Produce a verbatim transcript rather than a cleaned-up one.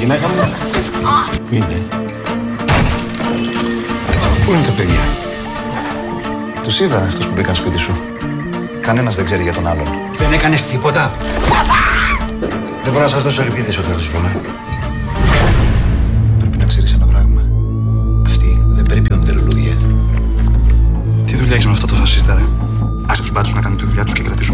γυναίκα μου. Πού είναι? Πού είναι τα παιδιά? Τους είδα αυτούς που μπήκαν σπίτι σου. Κανένας δεν ξέρει για τον άλλον. Δεν έκανες τίποτα? Δεν μπορώ να σας δώσω ελπίδες ότι θα τους βρούμε. Πρέπει να ξέρεις ένα πράγμα. Αυτοί δεν περιποιώνται λουλούδια. Τι δουλειά έχεις με αυτό το φασίστα, ρε? Άσε τους μπάτσους να κάνουν τη δουλειά τους και κρατήσουν